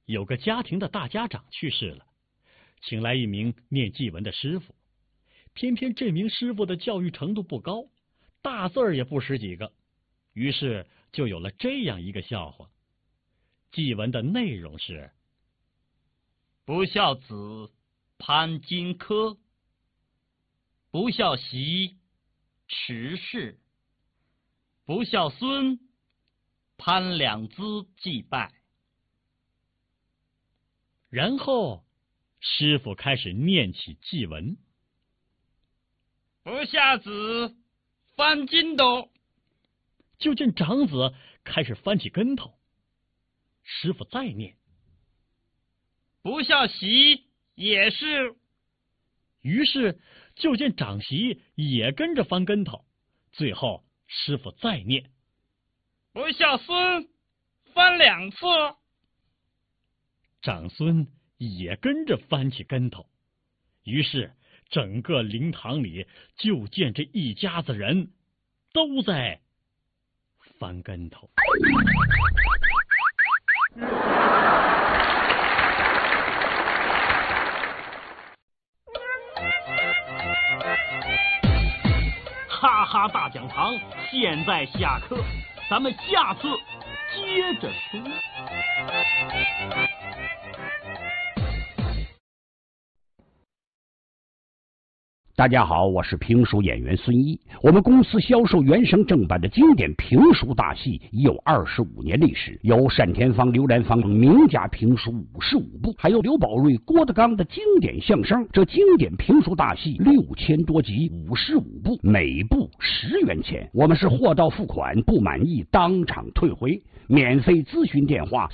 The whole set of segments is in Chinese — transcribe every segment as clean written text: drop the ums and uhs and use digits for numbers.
有个家庭的大家长去世了，请来一名念祭文的师傅。偏偏这名师傅的教育程度不高，大字儿也不识几个，于是就有了这样一个笑话。祭文的内容是： 不孝子攀荆轲，不孝媳持世，不孝孙攀两资祭拜。 然后师傅开始念起祭文。 不孝子翻筋斗， 就见长子开始翻起跟头。师傅再念。 不孝媳也是。 于是就见长媳也跟着翻跟头。最后师傅再念。 不孝孙翻两次。 长孙也跟着翻起跟头。于是整个灵堂里就见这一家子人都在翻跟头。哈哈大讲堂现在下课，咱们下次接着说。 大家好，我是评书演员孙一。我们公司销售原声正版的经典评书大戏已有25年历史，有单田芳、刘兰芳名家评书55部，还有刘宝瑞、郭德纲的经典相声。这经典评书大戏6000多集，55部，每部10元钱。我们是货到付款，不满意当场退回。免费咨询电话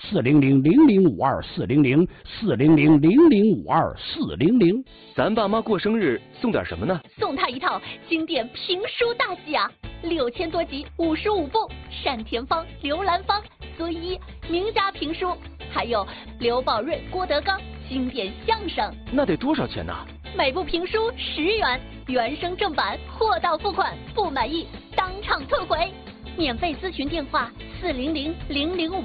400-0052-400，400-0052-400。 咱爸妈过生日送点什么呢？ 送他一套经典评书大戏啊，6000多集，55部，单田芳、刘兰芳、孙一名家评书，还有刘宝瑞、郭德纲经典相声。 那得多少钱呢？ 每部评书10元，原声正版，货到付款，不满意当场退回。免费咨询电话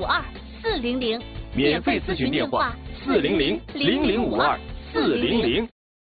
400-0052-400， 免费咨询电话400-0052-400。